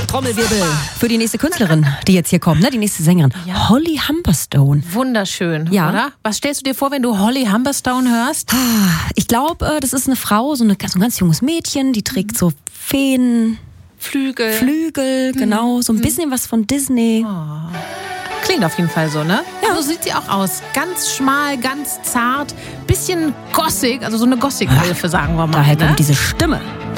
Trommelwirbel für die nächste Künstlerin, die jetzt hier kommt, ne? Die nächste Sängerin. Ja. Holly Humberstone. Wunderschön, Ja. oder? Was stellst du dir vor, wenn du Holly Humberstone hörst? Ich glaube, das ist eine Frau, so ein ganz junges Mädchen, die trägt so Flügel, genau, so ein bisschen was von Disney. Klingt auf jeden Fall so, ne? Ja. So sieht sie auch aus. Ganz schmal, ganz zart, bisschen Gothic, also so eine Gothic-Hilfe, sagen wir mal. Daher ne? kommt diese Stimme.